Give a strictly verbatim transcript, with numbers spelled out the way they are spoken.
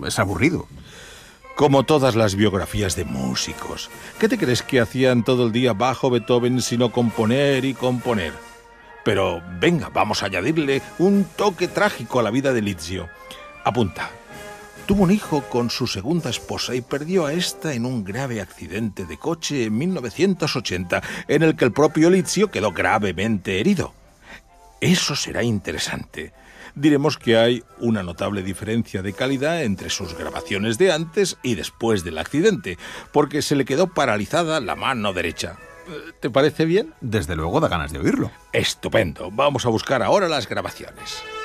es aburrido. Como todas las biografías de músicos. ¿Qué te crees que hacían todo el día bajo Beethoven sino componer y componer? Pero venga, vamos a añadirle un toque trágico a la vida de Lizio. Apunta. Tuvo un hijo con su segunda esposa y perdió a esta en un grave accidente de coche en mil novecientos ochenta, en el que el propio Lizio quedó gravemente herido. Eso será interesante. Diremos que hay una notable diferencia de calidad entre sus grabaciones de antes y después del accidente, porque se le quedó paralizada la mano derecha. ¿Te parece bien? Desde luego da ganas de oírlo. Estupendo. Vamos a buscar ahora las grabaciones.